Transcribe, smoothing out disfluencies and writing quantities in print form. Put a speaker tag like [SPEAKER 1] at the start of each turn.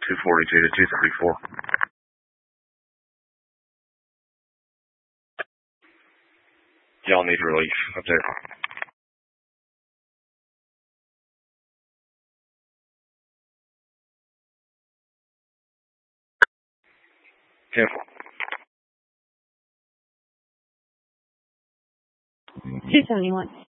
[SPEAKER 1] 242 to 234. Y'all need relief up there. 10.
[SPEAKER 2] 271.